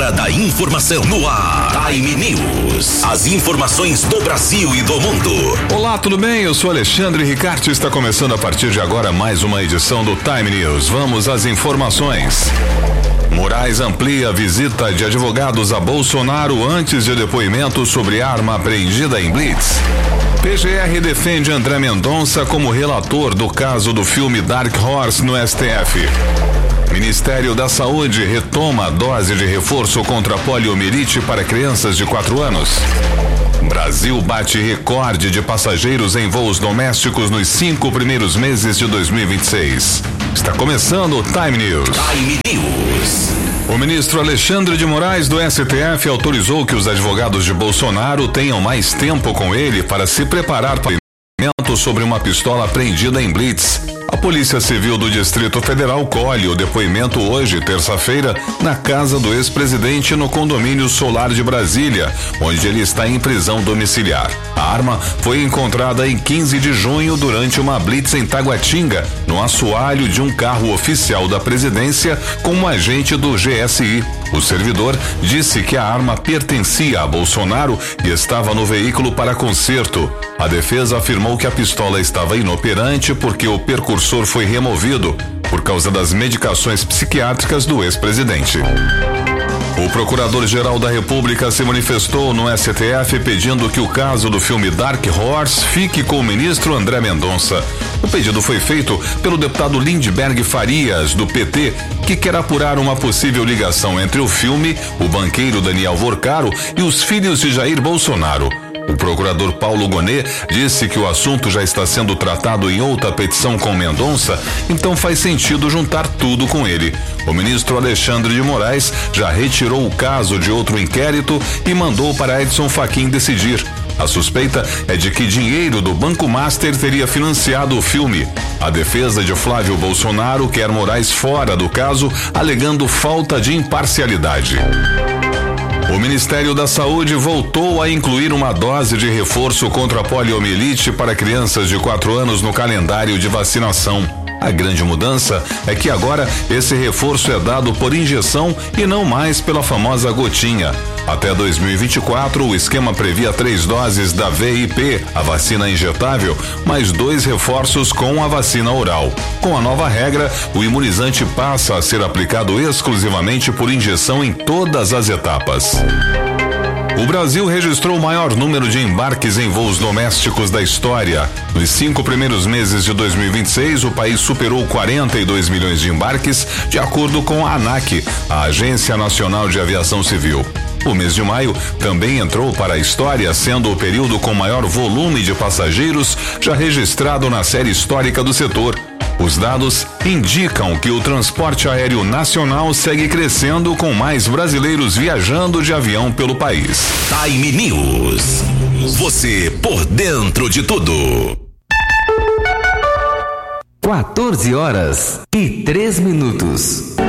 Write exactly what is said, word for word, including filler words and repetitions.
hora da informação no ar. Time News. As informações do Brasil e do mundo. Olá, tudo bem? Eu sou Alexandre Ricarte. Está começando a partir de agora mais uma edição do Time News. Vamos às informações. Moraes amplia a visita de advogados a Bolsonaro antes de depoimento sobre arma apreendida em Blitz. P G R defende André Mendonça como relator do caso do filme Dark Horse no S T F. Ministério da Saúde retoma a dose de reforço contra a poliomielite para crianças de quatro anos. Brasil bate recorde de passageiros em voos domésticos nos cinco primeiros meses de dois mil e vinte e seis. Está começando o Time News. Time News. O ministro Alexandre de Moraes do S T F autorizou que os advogados de Bolsonaro tenham mais tempo com ele para se preparar para o depoimento sobre uma pistola apreendida em Blitz. A Polícia Civil do Distrito Federal colhe o depoimento hoje, terça-feira, na casa do ex-presidente no condomínio Solar de Brasília, onde ele está em prisão domiciliar. A arma foi encontrada em quinze de junho durante uma blitz em Taguatinga, no assoalho de um carro oficial da presidência com um agente do G S I. O servidor disse que a arma pertencia a Bolsonaro e estava no veículo para conserto. A defesa afirmou que a pistola estava inoperante porque o percursor foi removido por causa das medicações psiquiátricas do ex-presidente. O Procurador-Geral da República se manifestou no S T F pedindo que o caso do filme Dark Horse fique com o ministro André Mendonça. O pedido foi feito pelo deputado Lindbergh Farias, do P T, que quer apurar uma possível ligação entre o filme, o banqueiro Daniel Vorcaro e os filhos de Jair Bolsonaro. O procurador Paulo Gonet disse que o assunto já está sendo tratado em outra petição com Mendonça, então faz sentido juntar tudo com ele. O ministro Alexandre de Moraes já retirou o caso de outro inquérito e mandou para Edson Fachin decidir. A suspeita é de que dinheiro do Banco Master teria financiado o filme. A defesa de Flávio Bolsonaro quer Moraes fora do caso, alegando falta de imparcialidade. O Ministério da Saúde voltou a incluir uma dose de reforço contra a poliomielite para crianças de quatro anos no calendário de vacinação. A grande mudança é que agora esse reforço é dado por injeção e não mais pela famosa gotinha. Até dois mil e vinte e quatro, o esquema previa três doses da V I P, a vacina injetável, mais dois reforços com a vacina oral. Com a nova regra, o imunizante passa a ser aplicado exclusivamente por injeção em todas as etapas. O Brasil registrou o maior número de embarques em voos domésticos da história. Nos cinco primeiros meses de dois mil e vinte e seis, o país superou quarenta e dois milhões de embarques, de acordo com a ANAC, a Agência Nacional de Aviação Civil. O mês de maio também entrou para a história, sendo o período com maior volume de passageiros já registrado na série histórica do setor. Os dados indicam que o transporte aéreo nacional segue crescendo, com mais brasileiros viajando de avião pelo país. Time News. Você por dentro de tudo. quatorze horas e três minutos.